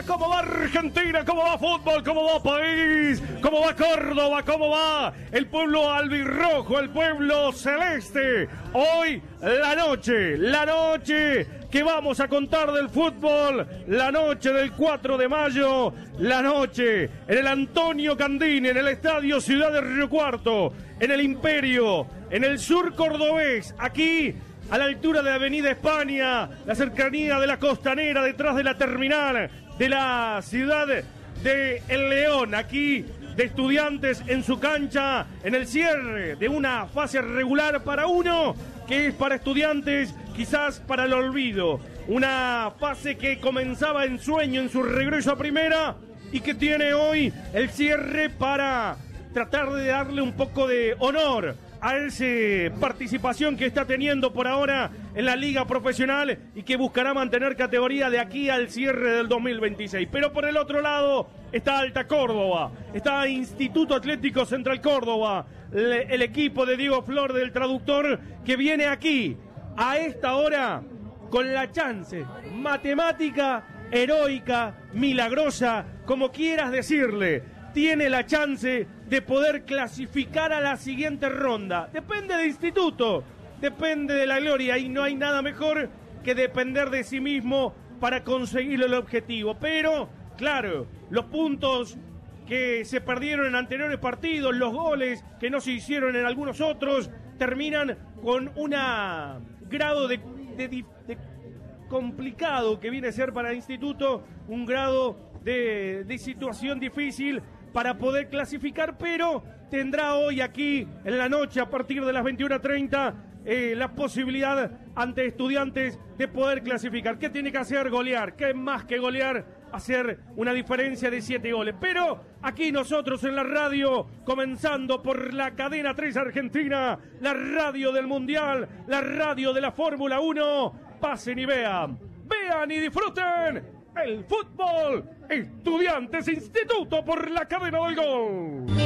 ¿Cómo va Argentina? ¿Cómo va fútbol? ¿Cómo va país? ¿Cómo va Córdoba? ¿Cómo va el pueblo albirrojo, el pueblo celeste? Hoy la noche que vamos a contar del fútbol, la noche del 4 de mayo, la noche en el Antonio Candini, en el Estadio Ciudad de Río Cuarto, en el Imperio, en el sur cordobés, aquí a la altura de Avenida España, la cercanía de la Costanera, detrás de la terminal de la ciudad de El León, aquí de Estudiantes en su cancha, en el cierre de una fase regular para uno, que es para Estudiantes, quizás para el olvido. Una fase que comenzaba en sueño en su regreso a primera y que tiene hoy el cierre para tratar de darle un poco de honor a esa participación que está teniendo por ahora en la liga profesional y que buscará mantener categoría de aquí al cierre del 2026. Pero por el otro lado está Alta Córdoba, está Instituto Atlético Central Córdoba, el equipo de Diego Flor del Traductor, que viene aquí a esta hora con la chance matemática, heroica, milagrosa, como quieras decirle. Tiene la chance de poder clasificar a la siguiente ronda. Depende de Instituto, depende de la gloria y no hay nada mejor que depender de sí mismo para conseguir el objetivo. Pero, claro, los puntos que se perdieron en anteriores partidos, los goles que no se hicieron en algunos otros, terminan con un grado de complicado que viene a ser para el Instituto, un grado de situación difícil para poder clasificar, pero tendrá hoy aquí en la noche a partir de las 21:30 la posibilidad ante Estudiantes de poder clasificar. ¿Qué tiene que hacer? Golear. ¿Qué más que golear? Hacer una diferencia de 7 goles. Pero aquí nosotros en la radio, comenzando por la cadena 3 Argentina, la radio del Mundial, la radio de la Fórmula 1, pasen y vean y disfruten el fútbol. Estudiantes Instituto por la cadena del gol.